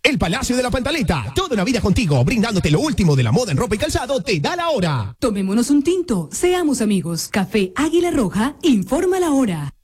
El Palacio de la Pantaleta, toda una vida contigo, brindándote lo último de la moda en ropa y calzado, te da la hora. Tomémonos un tinto, seamos amigos. Café Águila Roja, informa la hora.